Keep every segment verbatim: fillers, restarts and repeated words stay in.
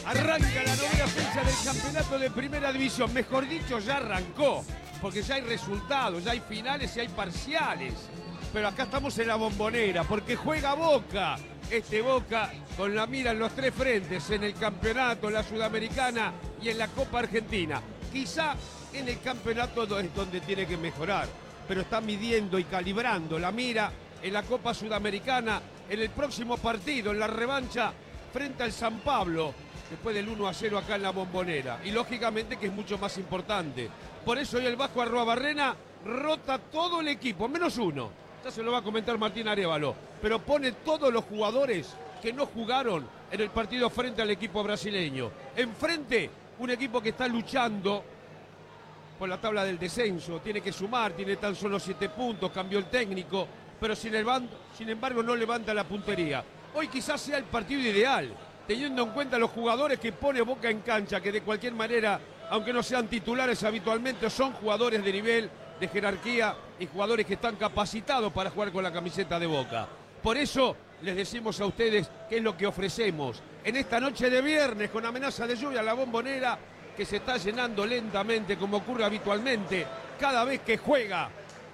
Arranca la novena fecha del campeonato de primera división. Mejor dicho, ya arrancó. Porque ya hay resultados, ya hay finales y hay parciales. Pero acá estamos en la Bombonera, porque juega Boca. Este Boca con la mira en los tres frentes, en el campeonato, en la Sudamericana y en la Copa Argentina. Quizá en el campeonato es donde tiene que mejorar, pero está midiendo y calibrando la mira en la Copa Sudamericana, en el próximo partido, en la revancha frente al San Pablo, después del uno a cero acá en la Bombonera. Y lógicamente que es mucho más importante. Por eso hoy el Vasco Arruabarrena rota todo el equipo, menos uno. Ya se lo va a comentar Martín Arévalo, pero pone todos los jugadores que no jugaron en el partido frente al equipo brasileño. Enfrente, un equipo que está luchando por la tabla del descenso, tiene que sumar, tiene tan solo siete puntos, cambió el técnico, pero sin, el bando, sin embargo no levanta la puntería. Hoy quizás sea el partido ideal, teniendo en cuenta los jugadores que pone Boca en cancha, que de cualquier manera, aunque no sean titulares habitualmente, son jugadores de nivel, de jerarquía y jugadores que están capacitados para jugar con la camiseta de Boca. Por eso les decimos a ustedes qué es lo que ofrecemos en esta noche de viernes con amenaza de lluvia, la Bombonera que se está llenando lentamente como ocurre habitualmente cada vez que juega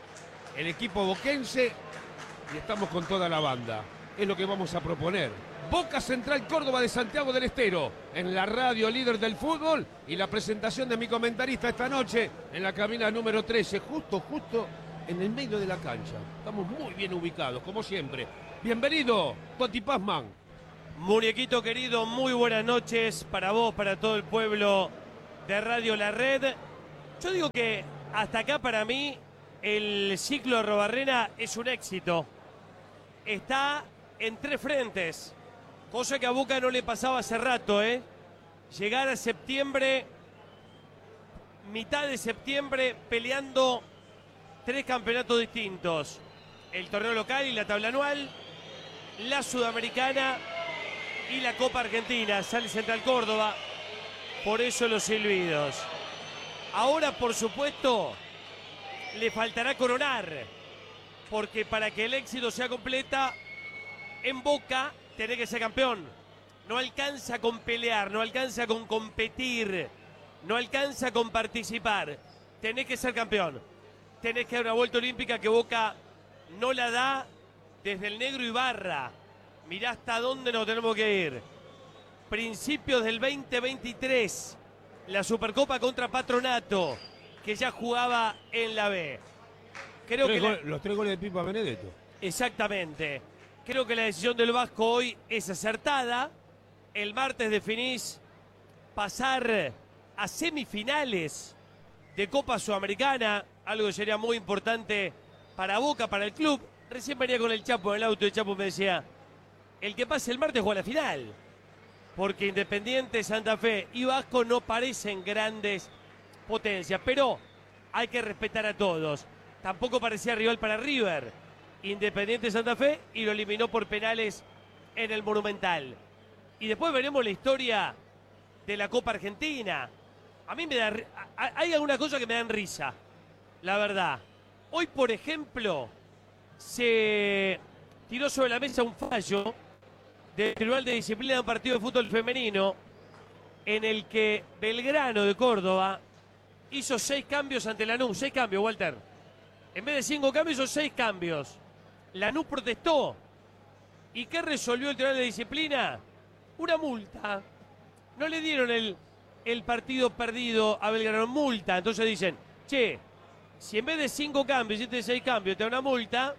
el equipo boquense, y estamos con toda la banda. Es lo que vamos a proponer. Boca Central Córdoba de Santiago del Estero, en la radio líder del fútbol, y la presentación de mi comentarista esta noche en la cabina número trece, justo, justo en el medio de la cancha. Estamos muy bien ubicados, como siempre. Bienvenido, Toti Pazman. Muñequito querido, muy buenas noches para vos, para todo el pueblo de Radio La Red. Yo digo que hasta acá para mí el ciclo Arruabarrena es un éxito. Está en tres frentes. Cosa que a Boca no le pasaba hace rato, ¿eh? Llegar a septiembre, mitad de septiembre, peleando tres campeonatos distintos. El torneo local y la tabla anual, la Sudamericana y la Copa Argentina. Sale Central Córdoba, por eso los silbidos. Ahora, por supuesto, le faltará coronar, porque para que el éxito sea completa, en Boca tiene que ser campeón. No alcanza con pelear, no alcanza con competir, no alcanza con participar. Tenés que ser campeón. Tenés que dar una vuelta olímpica que Boca no la da desde el Negro Ibarra. Mirá hasta dónde nos tenemos que ir. Principios del veinte veintitrés, la Supercopa contra Patronato, que ya jugaba en la B. Creo tres que gol, la... Los tres goles de Pipa Benedetto. Exactamente. Creo que la decisión del Vasco hoy es acertada. El martes definís pasar a semifinales de Copa Sudamericana, algo que sería muy importante para Boca, para el club. Recién venía con el Chapo en el auto y el Chapo me decía, el que pase el martes juega la final. Porque Independiente, Santa Fe y Vasco no parecen grandes potencias, pero hay que respetar a todos. Tampoco parecía rival para River. Independiente Santa Fe y lo eliminó por penales en el Monumental. Y después veremos la historia de la Copa Argentina. A mí me da... Hay algunas cosas que me dan risa, la verdad. Hoy, por ejemplo, se tiró sobre la mesa un fallo del Tribunal de Disciplina de un partido de fútbol femenino en el que Belgrano de Córdoba hizo seis cambios ante Lanús. Seis cambios, Walter. En vez de cinco cambios, hizo seis cambios. Lanús protestó. ¿Y qué resolvió el Tribunal de Disciplina? Una multa. No le dieron el, el partido perdido a Belgrano, multa. Entonces dicen, che, si en vez de cinco cambios hiciste seis cambios, te da una multa.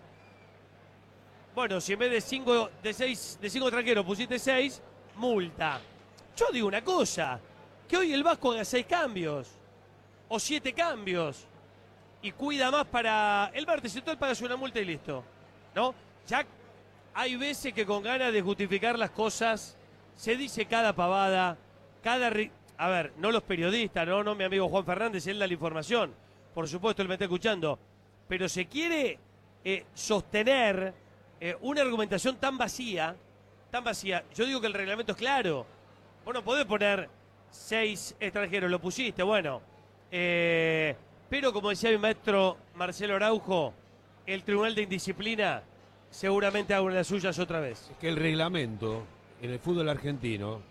Bueno, si en vez de cinco, de seis, de cinco extranjeros pusiste seis, multa. Yo digo una cosa, que hoy el Vasco haga seis cambios. O siete cambios. Y cuida más para el martes, y todo el pagas una multa y listo. ¿No? Ya hay veces que con ganas de justificar las cosas se dice cada pavada, cada... Ri... A ver, no los periodistas, no, no mi amigo Juan Fernández, él da la información. Por supuesto, él me está escuchando. Pero se quiere eh, sostener eh, una argumentación tan vacía, tan vacía. Yo digo que el reglamento es claro. Vos no podés poner seis extranjeros, lo pusiste, bueno. Eh... Pero como decía mi maestro Marcelo Araujo, el Tribunal de Indisciplina seguramente haga una de las suyas otra vez. Es que el reglamento en el fútbol argentino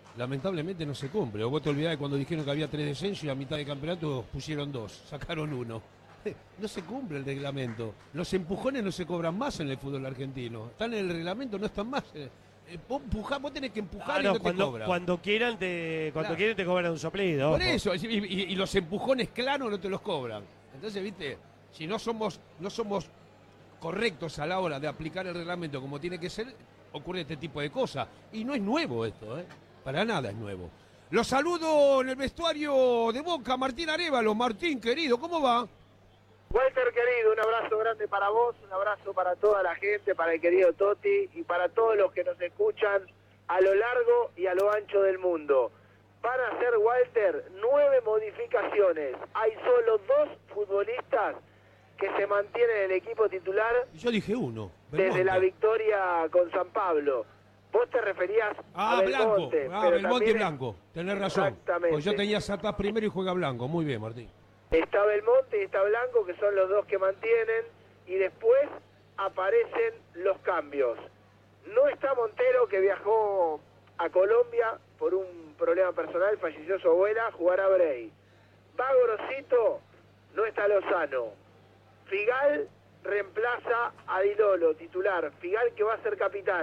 lamentablemente no se cumple. O vos te olvidás de cuando dijeron que había tres descensos y a mitad de campeonato pusieron dos, sacaron uno. No se cumple el reglamento. Los empujones no se cobran más en el fútbol argentino. Están en el reglamento, no están más. Eh, vos, empujás, vos tenés que empujar ah, no, y no cuando, te cobran. Cuando quieran te, cuando claro. quieren te cobran un soplido. Por ojo. Eso, y, y, y los empujones claros no te los cobran. Entonces, viste, si no somos, no somos correctos a la hora de aplicar el reglamento como tiene que ser, ocurre este tipo de cosas. Y no es nuevo esto, ¿eh? Para nada es nuevo. Los saludo en el vestuario de Boca, Martín Arévalo. Martín, querido, ¿cómo va? Walter, querido, un abrazo grande para vos, un abrazo para toda la gente, para el querido Totti y para todos los que nos escuchan a lo largo y a lo ancho del mundo. Van a ser, Walter, nueve modificaciones. Hay solo dos futbolistas que se mantienen en el equipo titular. Yo dije uno. Belmonte. Desde la victoria con San Pablo. Vos te referías ah, a Belmonte. Blanco. Ah, Belmonte y Blanco. Tenés razón. Exactamente. Pues yo tenía Satás primero y juega Blanco. Muy bien, Martín. Está Belmonte y está Blanco, que son los dos que mantienen, y después aparecen los cambios. No está Montero, que viajó a Colombia por un problema personal, falleció su abuela, jugará Bray. Va Gorosito, no está Lozano. Figal reemplaza a Dilolo, titular. Figal que va a ser capitán.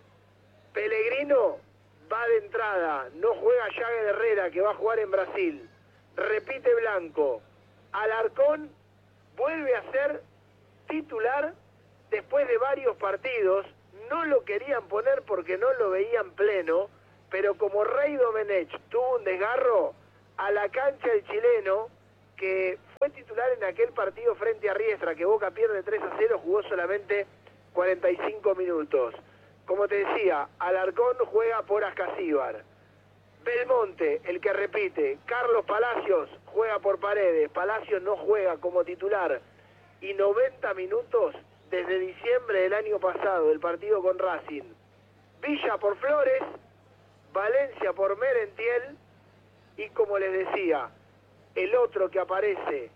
Pellegrino va de entrada, no juega Jagger Herrera, que va a jugar en Brasil. Repite Blanco. Alarcón vuelve a ser titular después de varios partidos. No lo querían poner porque no lo veían pleno, pero como Rey Domenech tuvo un desgarro, a la cancha el chileno, que fue titular en aquel partido frente a Riestra, que Boca pierde tres a cero, jugó solamente cuarenta y cinco minutos. Como te decía, Alarcón juega por Ascasíbar. Belmonte, el que repite. Carlos Palacios juega por Paredes. Palacios no juega como titular. Y noventa minutos desde diciembre del año pasado, del partido con Racing. Villa por Flores, Valencia por Merentiel. Y como les decía, el otro que aparece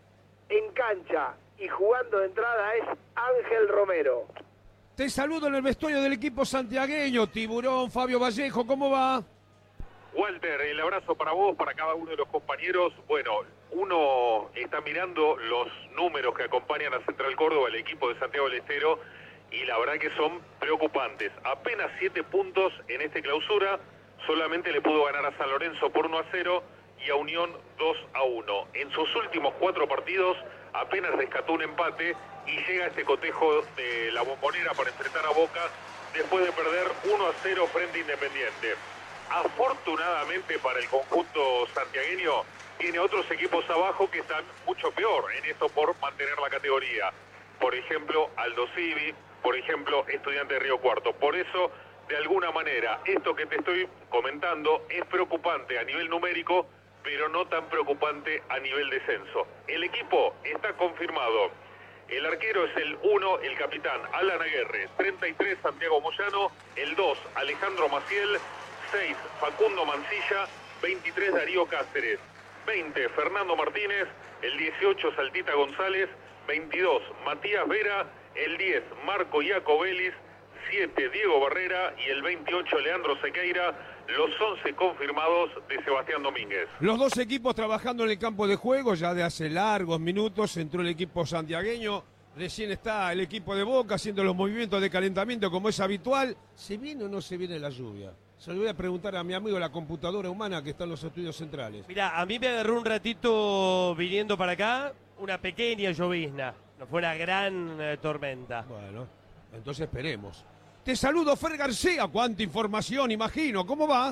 en cancha y jugando de entrada es Ángel Romero. Te saludo en el vestuario del equipo santiagueño. Tiburón, Fabio Vallejo, ¿cómo va? Walter, el abrazo para vos, para cada uno de los compañeros. Bueno, uno está mirando los números que acompañan a Central Córdoba, el equipo de Santiago del Estero, y la verdad que son preocupantes. Apenas siete puntos en esta clausura, solamente le pudo ganar a San Lorenzo por uno a cero y a Unión dos a uno. En sus últimos cuatro partidos apenas rescató un empate y llega a este cotejo de la Bombonera para enfrentar a Boca después de perder uno a cero frente a Independiente. Afortunadamente para el conjunto santiagueño, tiene otros equipos abajo que están mucho peor en esto por mantener la categoría. Por ejemplo, Aldo Civi, por ejemplo, Estudiante de Río Cuarto. Por eso, de alguna manera, esto que te estoy comentando es preocupante a nivel numérico, pero no tan preocupante a nivel descenso. El equipo está confirmado. El arquero es el uno, el capitán Alan Aguerre. treinta y tres, Santiago Moyano. El dos, Alejandro Maciel. seis, Facundo Mancilla. veintitrés, Darío Cáceres. veinte, Fernando Martínez. El dieciocho, Saltita González. veintidós, Matías Vera. El diez, Marco Iacobelis. siete, Diego Barrera. Y el veintiocho, Leandro Sequeira. Los once confirmados de Sebastián Domínguez. Los dos equipos trabajando en el campo de juego ya de hace largos minutos. Entró el equipo santiagueño. Recién está el equipo de Boca haciendo los movimientos de calentamiento como es habitual. ¿Se viene o no se viene la lluvia? Se lo voy a preguntar a mi amigo la computadora humana que está en los estudios centrales. Mirá, a mí me agarró un ratito viniendo para acá una pequeña llovizna. No fue una gran eh, tormenta. Bueno, entonces esperemos. Te saludo, Fer García. Cuánta información, imagino. ¿Cómo va?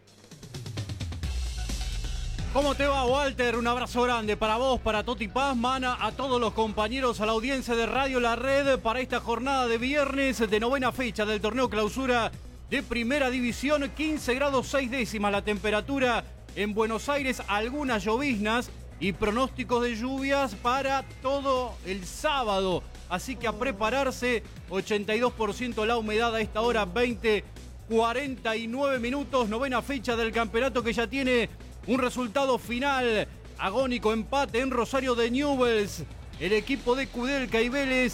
¿Cómo te va, Walter? Un abrazo grande para vos, para Toti Pazman, a todos los compañeros, a la audiencia de Radio La Red para esta jornada de viernes de novena fecha del torneo clausura de Primera División. quince grados seis décimas la temperatura en Buenos Aires, algunas lloviznas y pronósticos de lluvias para todo el sábado. Así que a prepararse, ochenta y dos por ciento la humedad a esta hora, veinte cuarenta y nueve minutos, novena fecha del campeonato que ya tiene un resultado final, agónico empate en Rosario de Newell's. El equipo de Kudelka y Vélez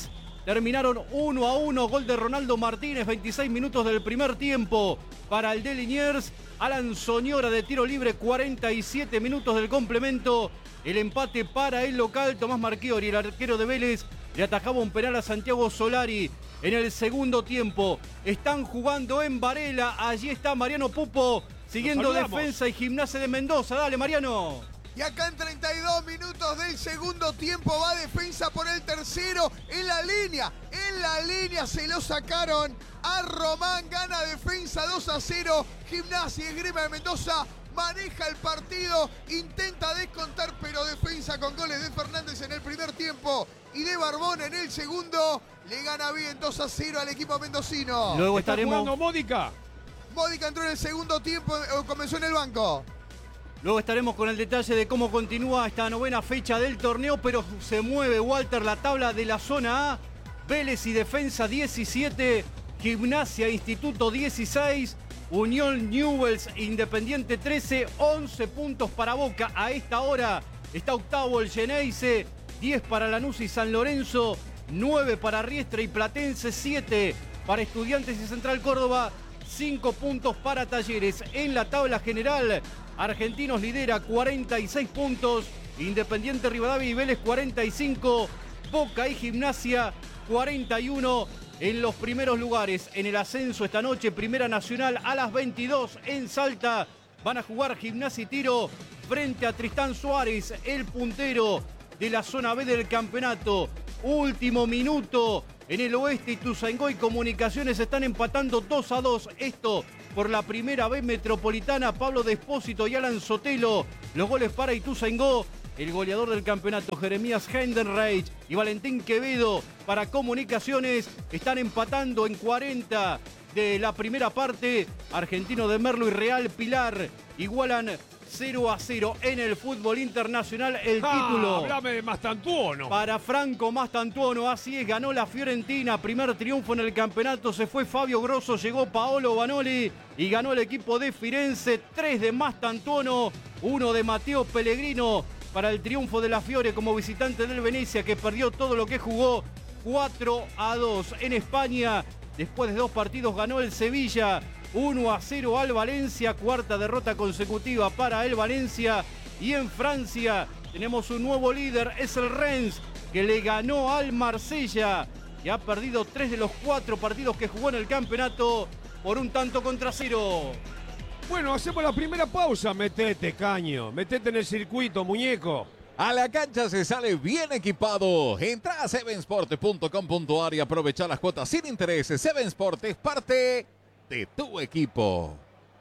terminaron uno a uno. Gol de Ronaldo Martínez, veintiséis minutos del primer tiempo para el de Liniers. Alan Soñora de tiro libre, cuarenta y siete minutos del complemento. El empate para el local. Tomás Marchiori, el arquero de Vélez, le atajaba un penal a Santiago Solari en el segundo tiempo. Están jugando en Varela. Allí está Mariano Pupo siguiendo Defensa y Gimnasia de Mendoza. Dale, Mariano. Y acá en treinta y dos minutos del segundo tiempo va Defensa por el tercero. En la línea, en la línea se lo sacaron a Román. Gana Defensa dos a cero. Gimnasia y Esgrima de Mendoza maneja el partido. Intenta descontar, pero Defensa con goles de Fernández en el primer tiempo y de Barbón en el segundo. Le gana bien dos a cero al equipo mendocino. Luego ¿Está estaremos... jugando Módica? Módica entró en el segundo tiempo, comenzó en el banco. Luego estaremos con el detalle de cómo continúa esta novena fecha del torneo, pero se mueve, Walter, la tabla de la zona A. Vélez y Defensa diecisiete, Gimnasia Instituto dieciséis, Unión Newell's Independiente trece, once puntos para Boca. A esta hora está octavo el Geneise, diez para Lanús y San Lorenzo, nueve para Riestra y Platense, siete para Estudiantes y Central Córdoba, cinco puntos para Talleres. En la tabla general, Argentinos lidera cuarenta y seis puntos, Independiente Rivadavia y Vélez cuarenta y cinco, Boca y Gimnasia cuarenta y uno en los primeros lugares. En el ascenso esta noche, Primera Nacional a las veintidós en Salta. Van a jugar Gimnasia y Tiro frente a Tristán Suárez, el puntero de la zona B del campeonato. Último minuto en el oeste, Ituzaingó y Comunicaciones están empatando dos a dos. Esto por la primera B metropolitana. Pablo Despósito y Alan Sotelo, los goles para Ituzaingó. El goleador del campeonato, Jeremías Hendenreich y Valentín Quevedo para Comunicaciones, están empatando en cuarenta de la primera parte. Argentino de Merlo y Real Pilar igualan cero a cero en el fútbol internacional. El ah, título háblame de Mastantuono. para Franco Mastantuono. Así es, ganó la Fiorentina, primer triunfo en el campeonato. Se fue Fabio Grosso, llegó Paolo Vanoli y ganó el equipo de Firenze. Tres de Mastantuono, uno de Matteo Pellegrino para el triunfo de la Fiore como visitante del Venecia, que perdió todo lo que jugó. Cuatro a dos en España. Después de dos partidos ganó el Sevilla uno a cero al Valencia, cuarta derrota consecutiva para el Valencia. Y en Francia tenemos un nuevo líder, es el Rennes, que le ganó al Marsella, que ha perdido tres de los cuatro partidos que jugó en el campeonato por un tanto contra cero. Bueno, hacemos la primera pausa. Metete, Caño, metete en el circuito, muñeco. A la cancha se sale bien equipado. Entra a seven sport punto com punto a r y aprovecha las cuotas sin intereses. seven Sport es parte de tu equipo.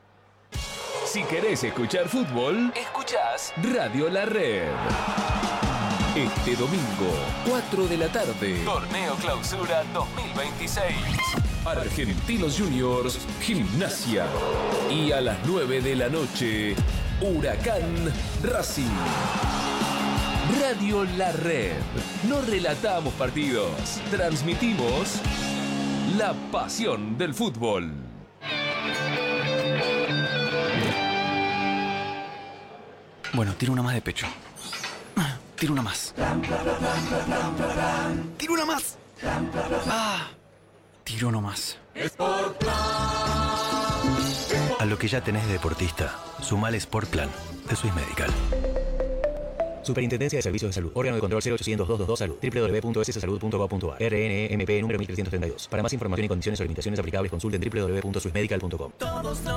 Si querés escuchar fútbol, escuchás Radio La Red. Este domingo, cuatro de la tarde, Torneo Clausura dos mil veintiséis. Argentinos Juniors, Gimnasia. Y a las nueve de la noche, Huracán Racing. Radio La Red. No relatamos partidos, transmitimos la pasión del fútbol. Bueno, tiro una más de pecho. Tiro una más. Tiro una más. Ah, tiro no más. A lo que ya tenés de deportista, sumale Sport Plan de Swiss Medical. Superintendencia de Servicios de Salud. Órgano de control cero ochocientos dos veintidós Salud. doble u doble u doble u punto s s salud punto gov punto a r. R N M P número mil trescientos treinta y dos. Para más información y condiciones o limitaciones aplicables, consulten doble u doble u doble u punto swiss medical punto com.